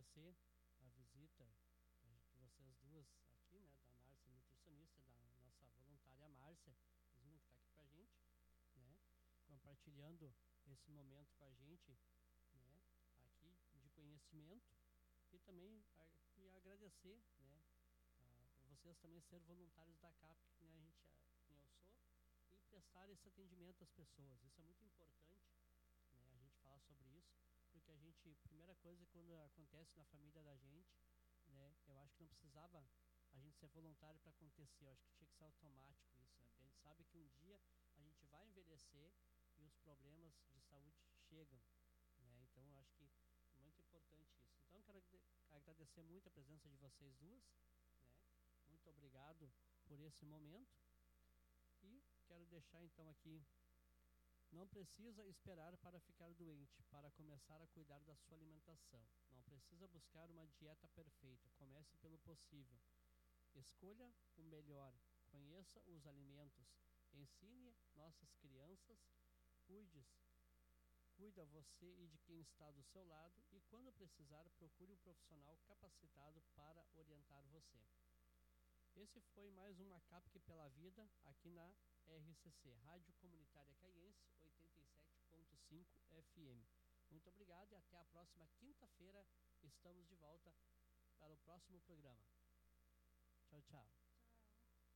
agradecer a visita de vocês duas aqui, né, da Márcia nutricionista, da nossa voluntária Márcia, que está aqui com a gente, né, compartilhando esse momento com a gente, né, aqui de conhecimento, e também agradecer, né, a vocês também ser voluntários da CAP, que a gente, quem eu sou, e prestar esse atendimento às pessoas. Isso é muito importante, né, a gente falar sobre isso, porque a gente, primeira coisa, quando acontece na família da gente, né, eu acho que não precisava a gente ser voluntário para acontecer, eu acho que tinha que ser automático isso, né, porque a gente sabe que um dia a gente vai envelhecer e os problemas de saúde chegam, né, então eu acho que é muito importante isso. Então eu quero agradecer muito a presença de vocês duas, né, muito obrigado por esse momento, e quero deixar então aqui: não precisa esperar para ficar doente para começar a cuidar da sua alimentação. Não precisa buscar uma dieta perfeita. Comece pelo possível. Escolha o melhor. Conheça os alimentos. Ensine nossas crianças. Cuida você e de quem está do seu lado. E quando precisar, procure um profissional capacitado para orientar você. Esse foi mais uma CAPC pela Vida aqui na RCC, Rádio Comunitária Caiense 87.5 FM. Muito obrigado e até a próxima quinta-feira. Estamos de volta para o próximo programa. Tchau, tchau.